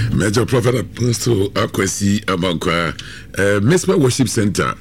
Major Prophet Apostle Akwesi Abankwa, Mispa Worship Center,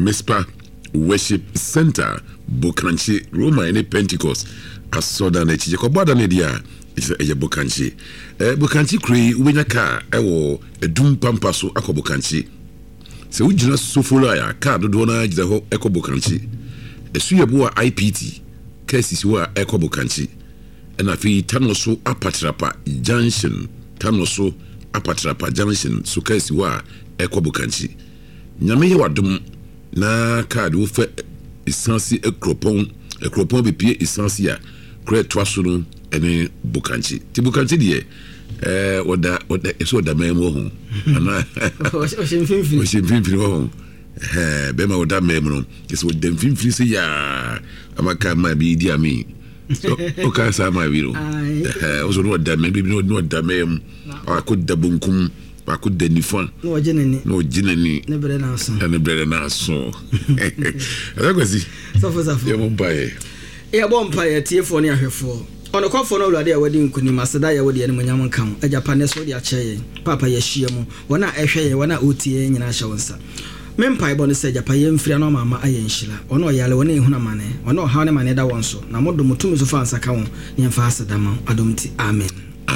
Bukanchi, Roma any Pentecost, as Soda Nechi, Kobada Nedia, is a Bukanchi. Bukanchi Cree, Winyaka, a Doom Pampaso, Ako Bukanchi. So we just so full of card, Dona, the whole Echo Bukanchi. A Suyabua IPT, cases were Echo Bukanchi. And I feel Tanoso Apatrapa Junction, Tanoso Apatrapa Junction, so case wa Echo Bukanchi. Nyame wadum na card wo fa essence ekropon be pie essence a kre toaso ene Bukanchi. Ti Bukanchi de oda eso da memo ho. Ana o shimfimfiri ho. Bema oda memo no. Eso dem fimfiri se ya amaka ma bi di ami. Okay, so my video. Also, no damn, maybe no damn. I could the bunkum, I could the nifon. No, Jenny, never announced, and the bread and ass. So, I was it. Bumpire. A bumpire, tear for near her for. On a call for no idea wedding, could you Masadaya with the Animan come, a Japanese with your chair, Papa Yashimo, one I share, one I UTA in Ashawansa. Mempai bone se Japan free no mama ayenshila ono yale woni huna mane ono haone mane da wonso na modo mutumi so fansa ka won ne mfa asadama adomti amen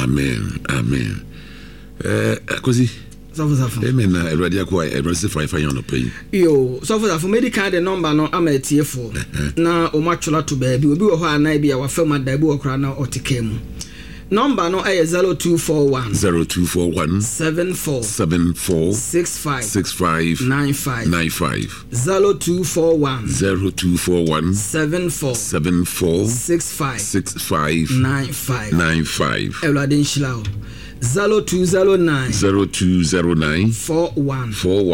akozi so amen na eradi akwa erasi fa yon no pay yo so for medical the number no amaetiefo na o matchola to baabi obi wo ho ana bia wa fam da bi wo kra na otikemu number no is 0241 74 65 95 0241 74 65 95 Eladin Shilao 0209 41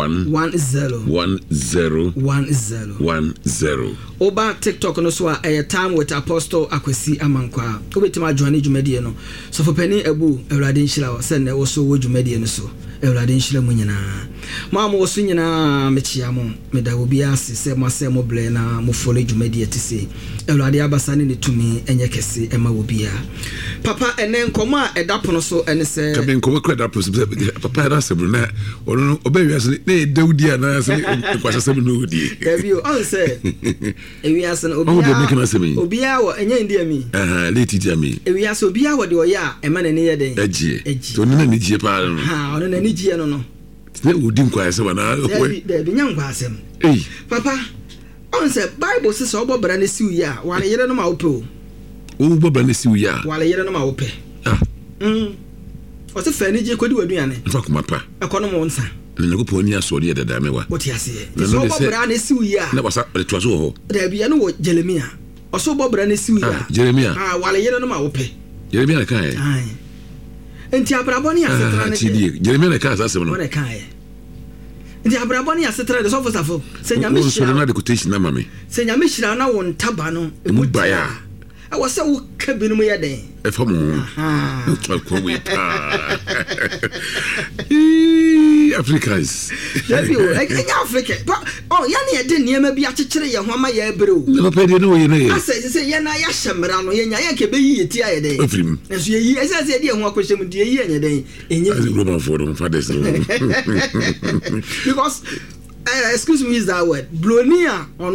10 Oba TikTok no so a time with Apostle Akwesi Amankwa obetima join djumedie no so for penny ebu Eladin Shilao send e so wo djumedie no so Eladin Shila mu nyina ma mo so nyina mechia mo meda obi ase se mo se mo ble na mo follow djumedie ti se Elade abasane ne tumi enye kese ema obi a papa enen koma edapono so ene se kaben koma kweda papa era se bruna ono obewi ase ne Daudi ana ase kwasa se no odi ebio on se ewi ase obi a wo enye ndi ami leti ti ami ewi ase obi a wo de oya ema ne ye den eji to ne ne gie pa ha ono ne ne gie no ne odi nkwa ase wana de bi nya nkwa asem papa on se Bible says obo bra ne siu ya wale yere no ma ope o bo bra ne siu ya wale yere no ma ope o se fa ni je kodi waduane fa kuma pa ekono mo nsa ne ne ko poni aso de dada mewa o ti ase so obo bra ne siu ya na wasa to aso ho da bi ya no wo Jeremia o so obo bra ne siu ya Jeremia wale yere no ma ope Jeremia na kan enti abraboni asetra ne Jeremia na kan asase no ne kan ndi abraboni asetra de so fosafo senya me shira na de quotation na mame senya me shira na won taba no mu baya I was so cabin me den e famu ko we Africans Africa oh ya na de niam bi akekere ye ho ma ya ebrew no pede no ye na say ye na ya hyemra no ye nya ye ke be yi ti aye den afrim enso ye yi esa se de ho akohyem de ye nya den enye Roman for them fathers because excuse me is that word blonia